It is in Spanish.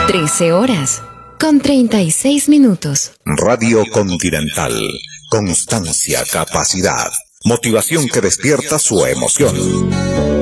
13:36. Radio Continental. Constancia, capacidad, motivación que despierta su emoción.